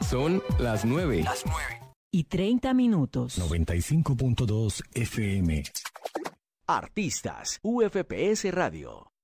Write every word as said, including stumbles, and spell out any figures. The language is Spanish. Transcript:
Son las nueve. Las nueve. Y treinta minutos. noventa y cinco punto dos F M. Artistas, U F P S Radio.